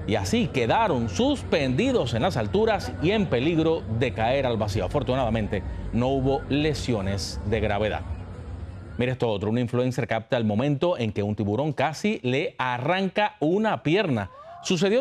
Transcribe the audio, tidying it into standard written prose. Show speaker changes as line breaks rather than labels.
y así quedaron suspendidos en las alturas y en peligro de caer al vacío. Afortunadamente, no hubo lesiones de gravedad. Mira esto otro, un influencer capta el momento en que un tiburón casi le arranca una pierna. Sucedió